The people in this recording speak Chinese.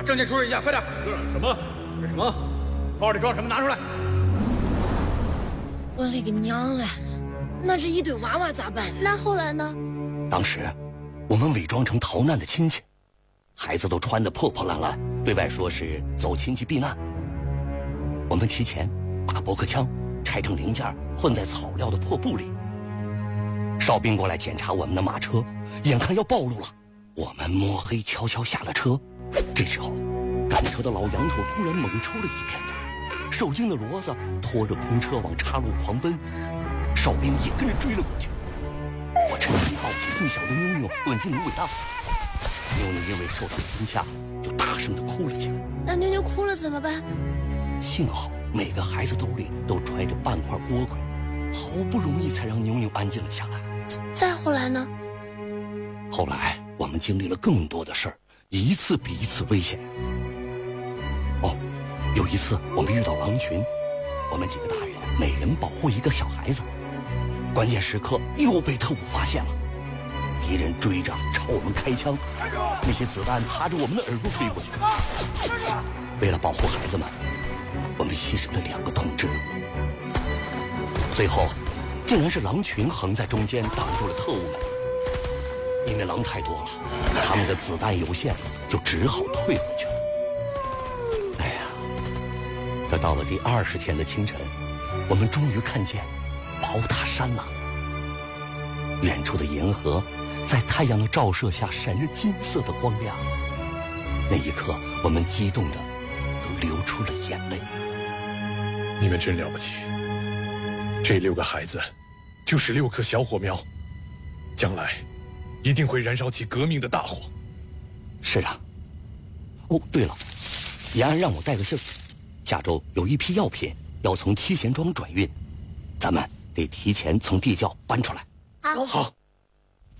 证件出示一下，快点！ 什么？ 这什么？包里装什么？拿出来！ 我勒个娘嘞！那这一堆娃娃咋办？那后来呢？ 当时，我们伪装成逃难的亲戚，孩子都穿得破破烂烂，对外说是走亲戚避难。我们提前把驳壳枪拆成零件，混在草料的破布里。哨兵过来检查我们的马车，眼看要暴露了，我们摸黑悄悄下了车。这时候，赶车的老杨头突然猛抽了一鞭子，受惊的骡子拖着空车往岔路狂奔，哨兵也跟着追了过去。我趁机抱起最小的妞妞滚进芦苇荡，妞妞因为受到惊吓，就大声地哭了起来。 那妞妞哭了怎么办？ 幸好每个孩子兜里都揣着半块锅盔，好不容易才让妞妞安静了下来。 再后来呢？ 后来我们经历了更多的事儿，一次比一次危险。哦，有一次我们遇到狼群，我们几个大人每人保护一个小孩子，关键时刻又被特务发现了，敌人追着朝我们开枪，那些子弹擦着我们的耳朵飞过去。为了保护孩子们，我们牺牲了2个同志，最后竟然是狼群横在中间挡住了特务们。因为狼太多了，他们的子弹有限，就只好退回去了。哎呀，这到了第20天的清晨，我们终于看见宝塔山了。远处的银河在太阳的照射下闪着金色的光亮，那一刻我们激动的都流出了眼泪。 你们真了不起，这6个孩子就是6棵小火苗，将来一定会燃烧起革命的大火。 是啊。哦，对了，延安让我带个信儿，下周有一批药品要从七贤庄转运，咱们得提前从地窖搬出来。 好。